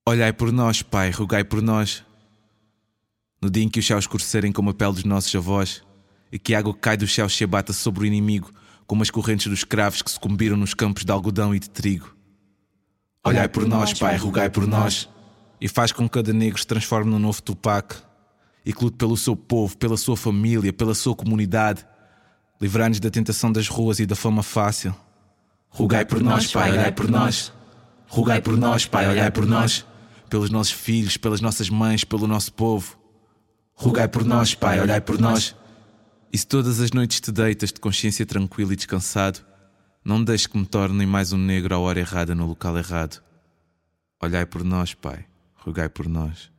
Olhai por nós, Pai, rogai por nós. No dia em que os céus escurecerem como a pele dos nossos avós, e que a água que cai dos céus se abata sobre o inimigo, como as correntes dos escravos que sucumbiram nos campos de algodão e de trigo. Olhai por nós, Pai, rogai por nós. E faz com que cada negro se transforme num novo Tupac, e que lute pelo seu povo, pela sua família, pela sua comunidade. Livrai-nos da tentação das ruas e da fama fácil. Rogai por nós, Pai, olhai por nós. Rogai por nós, Pai, olhai por nós. Pelos nossos filhos, pelas nossas mães, pelo nosso povo. Rogai por nós, Pai, olhai por nós. E se todas as noites te deitas de consciência tranquila e descansado, não deixes que me torne mais um negro à hora errada no local errado. Olhai por nós, Pai, rogai por nós.